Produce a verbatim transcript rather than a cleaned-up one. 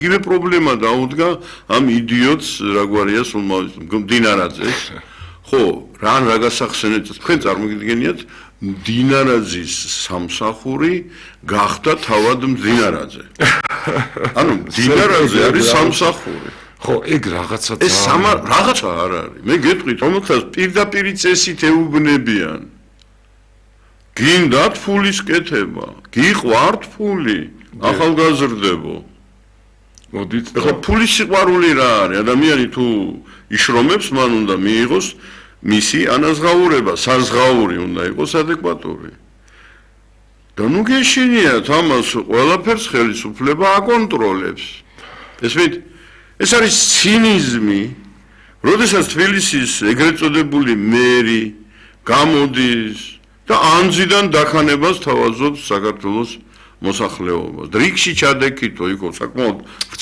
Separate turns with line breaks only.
იგივე პრობლემა დაუდგა ამ იდიოტს რაგვარია მდინარაძეს ხო რან რა გასახსენეთ თქვენ წარმოგიდგენიათ მდინარაძის სამსახური გახდა თავად მდინარაძე ანუ მდინარაძე არის სამსახური
ხო ეგ რაღაცა
ეს სამა რაღაცა არ არის მე გეტყვით რომელსაც პირდაპირ წესით ეუბნებიან გინდათ ფულის კეთება გიყვართ ფული ახალგაზრდებო
მოდით
ხო ფულის სიყვარული რა არის ადამიანი თუ იშრომებს მან უნდა მიიღოს მისი ანაზღაურება საზღაური უნდა იყოს ადეკვატური და ნუ გეშინიათ ამას ყველაფერს ხელისუფლება აკონტროლებს ესმით ეს არის ცინიზმი როდესაც თბილისის ეგრეთ წოდებული მერი გამოდის და ანძიდან დაქანებას თავაზობს საქართველოს მოსახლეობას. რიგში ჩადეკითო იქ საკმაოდ